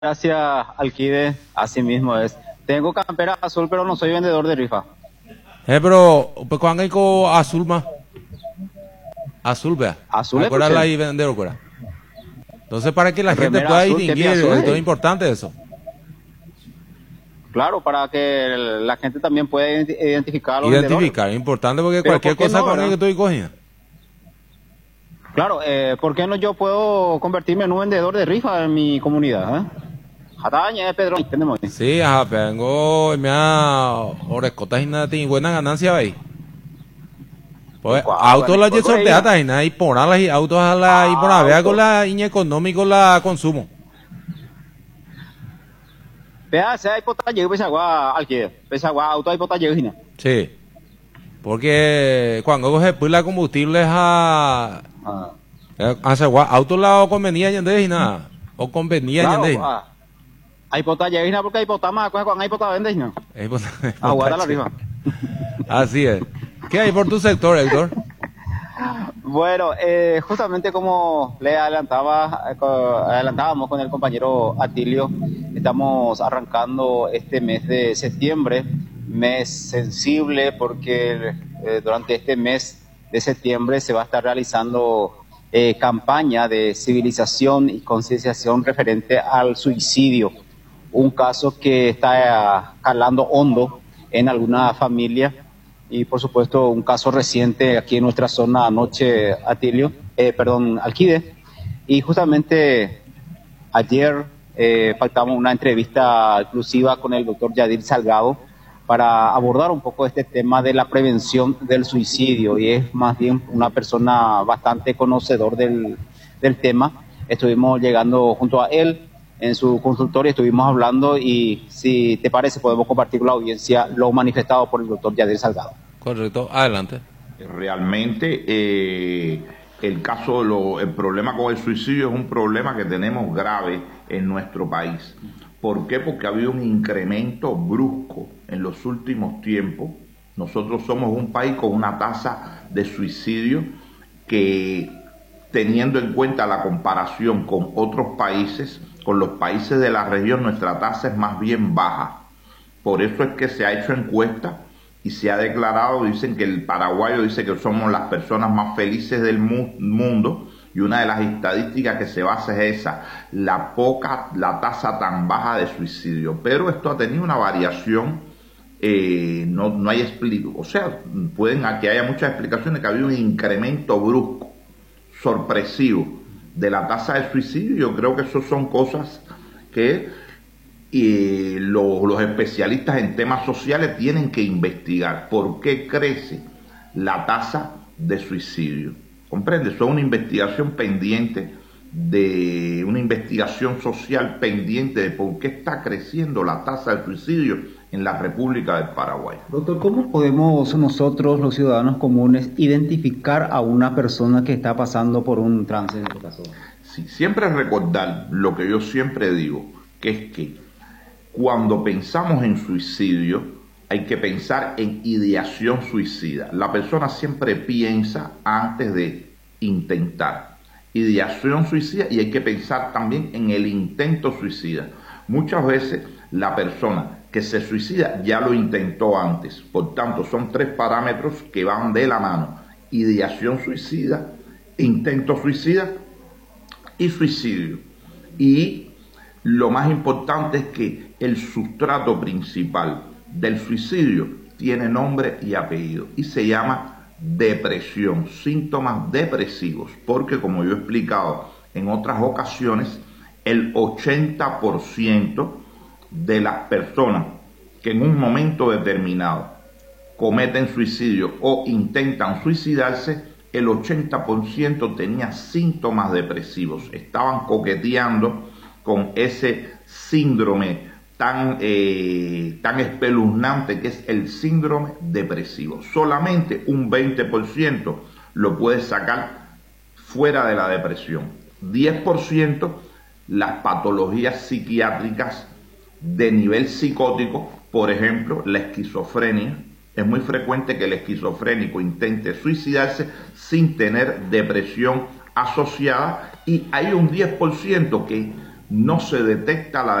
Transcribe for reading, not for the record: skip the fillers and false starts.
Gracias, Alquide, así mismo es. Tengo campera azul, pero no soy vendedor de rifa. Pero, pues cuando hay azul más. Azul, vea. Azul es Acuérdala y vender, acuérdala. Entonces, para que la gente remera pueda azul, distinguir, kepi azul, esto es importante eso. Claro, para que la gente también pueda identificar a los Identificar, es importante porque Pero cualquier ¿por qué cosa no, con el verdad? que estoy cogiendo. Claro, ¿por qué no yo puedo convertirme en un vendedor de rifa en mi comunidad? Jataña, Pedro, tenemos. Sí, ajá, vengo, me ha orescotas y nada, tiene buena ganancia ahí. Pues autos la que sorteata y nada, y ponerlas y autos a la, y por vea con la iña económico la consumo. Vea, se hay pota llegue pesa agua Alquide, pesa agua auto hay pota llegue. Sí. Porque cuando coge pues la combustible a hace auto la convenía y nada, o convenía y nada. Hay pota llegue porque hay pota más, cuando hay pota vende no. Aguarda la rifa. Así es. ¿Qué hay por tu sector, Héctor? Bueno, justamente como le adelantábamos con el compañero Atilio, estamos arrancando este mes de septiembre, mes sensible porque durante este mes de septiembre se va a estar realizando campaña de civilización y concienciación referente al suicidio, un caso que está calando hondo en alguna familia. Y por supuesto un caso reciente aquí en nuestra zona anoche, Alquide. Y justamente ayer pactamos una entrevista exclusiva con el doctor Yadir Salgado para abordar un poco este tema de la prevención del suicidio. Y es más bien una persona bastante conocedor del tema. Estuvimos llegando junto a él en su consultorio, estuvimos hablando y si te parece podemos compartir con la audiencia lo manifestado por el doctor Yadir Salgado. Correcto, adelante. Realmente el problema con el suicidio es un problema que tenemos grave en nuestro país. ¿Por qué? Porque ha habido un incremento brusco en los últimos tiempos. Nosotros somos un país con una tasa de suicidio que, teniendo en cuenta la comparación con otros países, con los países de la región, nuestra tasa es más bien baja. Por eso es que se ha hecho encuesta y se ha declarado, dicen que el paraguayo dice que somos las personas más felices del mundo, y una de las estadísticas que se basa es esa, la tasa tan baja de suicidio. Pero esto ha tenido una variación, no hay explicación, o sea, que haya muchas explicaciones, que ha habido un incremento brusco, sorpresivo, de la tasa de suicidio. Yo creo que eso son cosas que los especialistas en temas sociales tienen que investigar. ¿Por qué crece la tasa de suicidio? ¿Comprende? Eso es una investigación pendiente, una investigación social pendiente de por qué está creciendo la tasa de suicidio en la República del Paraguay. Doctor, ¿cómo podemos nosotros, los ciudadanos comunes, identificar a una persona que está pasando por un trance en este caso? Sí, siempre recordar lo que yo siempre digo, que es que cuando pensamos en suicidio, hay que pensar en ideación suicida. La persona siempre piensa antes de intentar. Ideación suicida, y hay que pensar también en el intento suicida. Muchas veces la persona que se suicida ya lo intentó antes. Por tanto, son tres parámetros que van de la mano: ideación suicida, intento suicida y suicidio. Y lo más importante es que el sustrato principal del suicidio tiene nombre y apellido y se llama depresión, síntomas depresivos, porque como yo he explicado en otras ocasiones, el 80% de las personas que en un momento determinado cometen suicidio o intentan suicidarse, el 80% tenía síntomas depresivos, estaban coqueteando con ese síndrome tan espeluznante que es el síndrome depresivo. Solamente un 20% lo puede sacar fuera de la depresión. 10% las patologías psiquiátricas de nivel psicótico, por ejemplo, la esquizofrenia. Es muy frecuente que el esquizofrénico intente suicidarse sin tener depresión asociada, y hay un 10% que no se detecta la